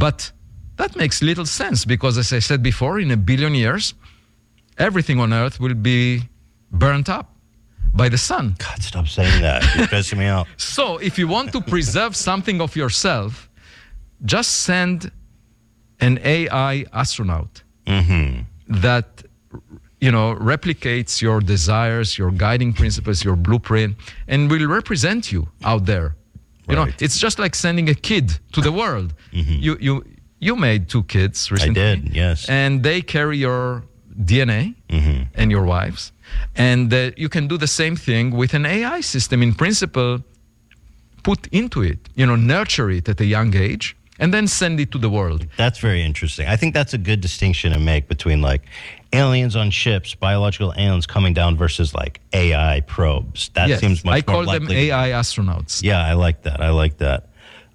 But that makes little sense because, as I said before, in 1 billion years, everything on Earth will be burnt up by the sun. God, stop saying that. You're pissing me out. So if you want to preserve something of yourself, just send an AI astronaut that, replicates your desires, your guiding principles, your blueprint, and will represent you out there. It's just like sending a kid to the world. You made 2 kids recently. I did, yes. And they carry your DNA and your wife's. And you can do the same thing with an AI system. In principle, put into it, nurture it at a young age, and then send it to the world. That's very interesting. I think that's a good distinction to make between like aliens on ships, biological aliens coming down versus like AI probes. That seems much more likely. I call them AI astronauts. Yeah, I like that.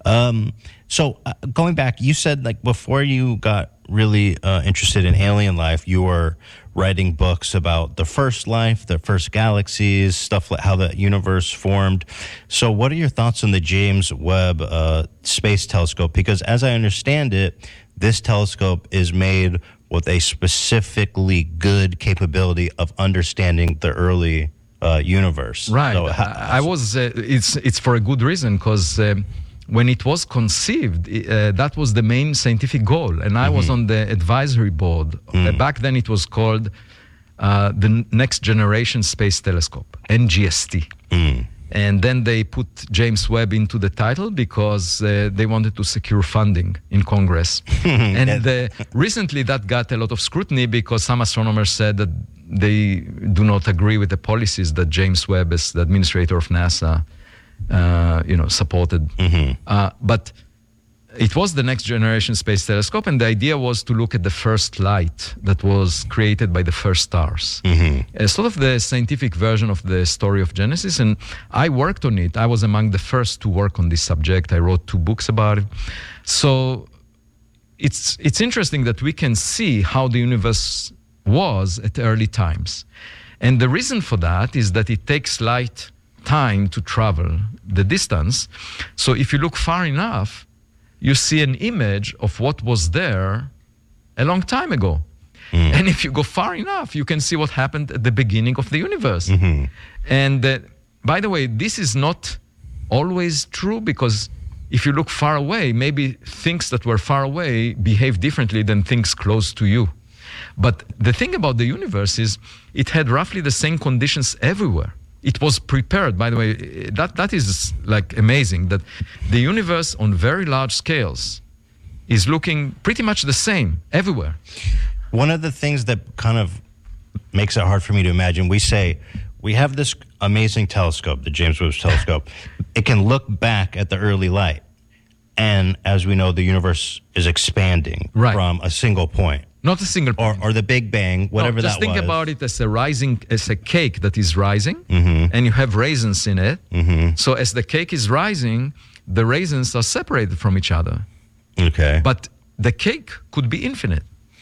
So going back, you said like before you got really interested in alien life, you were writing books about the first life, the first galaxies, stuff like how the universe formed. So what are your thoughts on the James Webb Space Telescope? Because as I understand it, this telescope is made with a specifically good capability of understanding the early universe. Right. So it's for a good reason, because when it was conceived, that was the main scientific goal. And I was on the advisory board. Back then it was called the Next Generation Space Telescope, NGST. And then they put James Webb into the title because they wanted to secure funding in Congress. And recently that got a lot of scrutiny because some astronomers said that they do not agree with the policies that James Webb, as the administrator of NASA, supported. But it was the Next Generation Space Telescope, and the idea was to look at the first light that was created by the first stars. Sort of the scientific version of the story of Genesis, and I worked on it. I was among the first to work on this subject. I wrote 2 books about it. So it's interesting that we can see how the universe was at early times. And the reason for that is that it takes light time to travel the distance. So if you look far enough, you see an image of what was there a long time ago. And if you go far enough, you can see what happened at the beginning of the universe. And by the way, this is not always true, because if you look far away, maybe things that were far away behave differently than things close to you. But the thing about the universe is it had roughly the same conditions everywhere. It was prepared, by the way. That is like amazing, that the universe on very large scales is looking pretty much the same everywhere. One of the things that kind of makes it hard for me to imagine, we say we have this amazing telescope, the James Webb Telescope. It can look back at the early light. And as we know, the universe is expanding from a single point. Not a single point. Or the Big Bang, whatever that was. Just think about it as a cake that is rising, and you have raisins in it. So as the cake is rising, the raisins are separated from each other. Okay. But the cake could be infinite.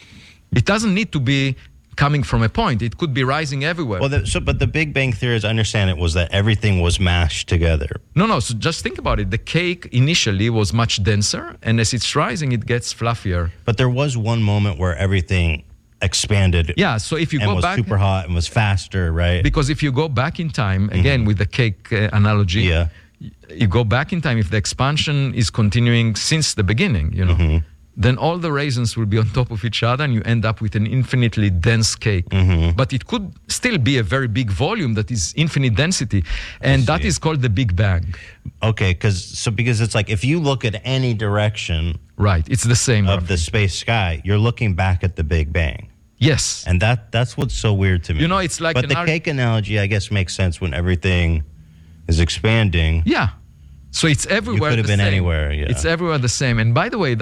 It doesn't need to be coming from a point. It could be rising everywhere. Well, but the Big Bang Theory, as I understand it, was that everything was mashed together. No. So just think about it. The cake initially was much denser, and as it's rising, it gets fluffier. But there was one moment where everything expanded. Yeah. So if you go back, was super hot and was faster, right? Because if you go back in time, again with the cake analogy, you go back in time. If the expansion is continuing since the beginning, then all the raisins will be on top of each other, and you end up with an infinitely dense cake. But it could still be a very big volume that is infinite density, and that is called the Big Bang. Okay, because it's like if you look at any direction, it's the same of the space sky, you're looking back at the Big Bang. Yes, and that's what's so weird to me. It's like. But the cake analogy, I guess, makes sense when everything is expanding. Yeah. So it's everywhere. You could have been anywhere. Yeah. It's everywhere the same. And by the way,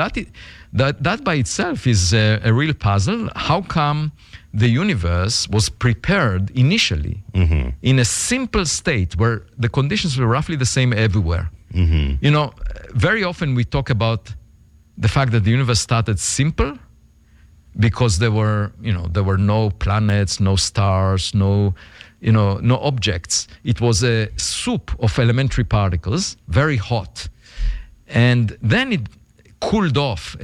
that by itself is a real puzzle. How come the universe was prepared initially in a simple state where the conditions were roughly the same everywhere? Very often we talk about the fact that the universe started simple because there were no planets, no stars, no objects. It was a soup of elementary particles, very hot. And then it cooled off